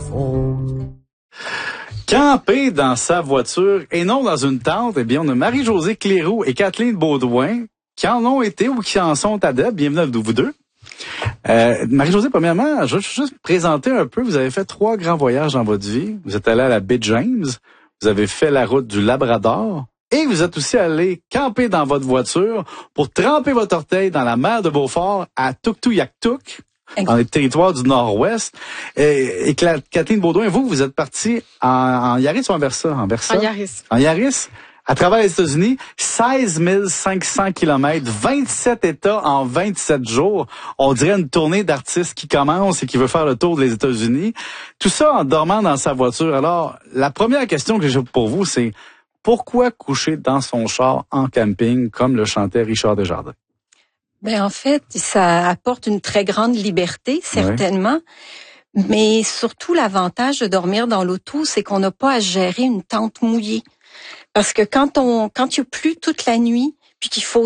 Camper dans sa voiture et non dans une tente, eh bien, on a Marie-Josée Cléroux et Kathleen Baudouin qui en ont été ou qui en sont adeptes. Bienvenue à vous deux. Marie-Josée, premièrement, je vais juste présenter un peu. Vous avez fait 3 grands voyages dans votre vie. Vous êtes allé à la baie James, vous avez fait la route du Labrador et vous êtes aussi allé camper dans votre voiture pour tremper votre orteil dans la mer de Beaufort à Tuktoyaktuk, dans les territoires du Nord-Ouest. Et Kathleen Baudouin, vous êtes partie en Yaris ou en Versa? En Yaris. En Yaris? À travers les États-Unis, 16 500 kilomètres, 27 États en 27 jours. On dirait une tournée d'artistes qui commence et qui veut faire le tour des États-Unis. Tout ça en dormant dans sa voiture. Alors, la première question que j'ai pour vous, c'est pourquoi coucher dans son char en camping comme le chantait Richard Desjardins? Ben en fait, ça apporte une très grande liberté, certainement. Oui. Mais surtout, l'avantage de dormir dans l'auto, c'est qu'on n'a pas à gérer une tente mouillée. Parce que quand il pleut toute la nuit, puis qu'il faut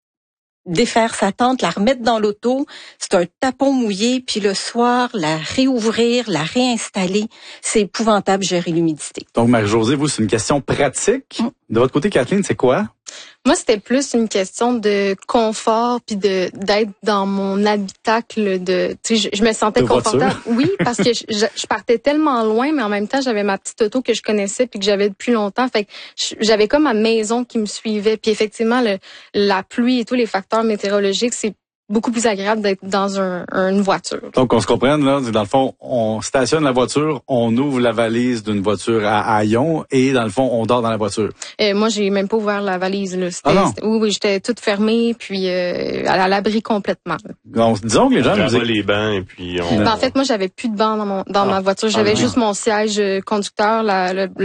défaire sa tente, la remettre dans l'auto, c'est un tapon mouillé, puis le soir, la réouvrir, la réinstaller, c'est épouvantable gérer l'humidité. Donc, Marie-Josée, vous, c'est une question pratique. De votre côté, Kathleen, c'est quoi? Moi, c'était plus une question de confort puis d'être dans mon habitacle je me sentais confortable. Oui, parce que je partais tellement loin, mais en même temps, j'avais ma petite auto que je connaissais puis que j'avais depuis longtemps. Fait que j'avais comme ma maison qui me suivait. Puis effectivement, la pluie et tous les facteurs météorologiques, c'est beaucoup plus agréable d'être dans une voiture. Donc, on se comprenne, là, dans le fond, on stationne la voiture, on ouvre la valise d'une voiture à haillons et, dans le fond, on dort dans la voiture. Moi, j'ai même pas ouvert la valise, là. Oui, j'étais toute fermée, puis à l'abri complètement. Donc, disons que les gens nous les bancs et puis en fait, moi, j'avais plus de banc dans ma voiture. J'avais juste mon siège conducteur,